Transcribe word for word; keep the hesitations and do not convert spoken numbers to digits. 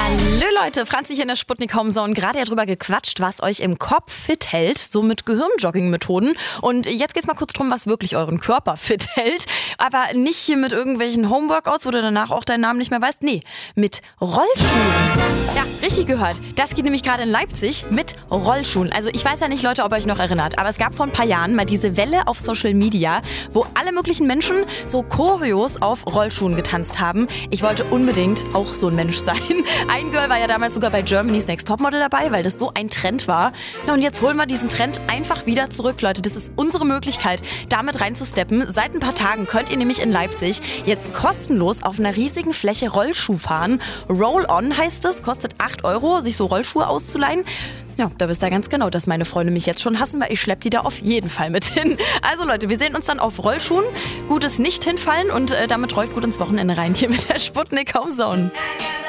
Hallo Leute, Franzi hier in der Sputnik Homezone. Gerade ja drüber gequatscht, was euch im Kopf fit hält, so mit Gehirnjogging-Methoden. Und jetzt geht's mal kurz drum, was wirklich euren Körper fit hält. Aber nicht hier mit irgendwelchen Homeworkouts, wo du danach auch deinen Namen nicht mehr weißt. Nee, mit Rollschuhen. Ja, richtig gehört. Das geht nämlich gerade in Leipzig mit Rollschuhen. Also ich weiß ja nicht, Leute, ob ihr euch noch erinnert, aber es gab vor ein paar Jahren mal diese Welle auf Social Media, wo alle möglichen Menschen so Choreos auf Rollschuhen getanzt haben. Ich wollte unbedingt auch so ein Mensch sein. Ein Girl war ja damals sogar bei Germany's Next Topmodel dabei, weil das so ein Trend war. Na und jetzt holen wir diesen Trend einfach wieder zurück, Leute. Das ist unsere Möglichkeit, damit reinzusteppen. Seit ein paar Tagen könnt ihr nämlich in Leipzig jetzt kostenlos auf einer riesigen Fläche Rollschuh fahren. Roll-On heißt es, kostet acht Euro, sich so Rollschuhe auszuleihen. Ja, da wisst ihr ganz genau, dass meine Freunde mich jetzt schon hassen, weil ich schlepp die da auf jeden Fall mit hin. Also Leute, wir sehen uns dann auf Rollschuhen. Gutes Nicht-Hinfallen und äh, damit rollt gut ins Wochenende rein hier mit der Sputnik Homezone.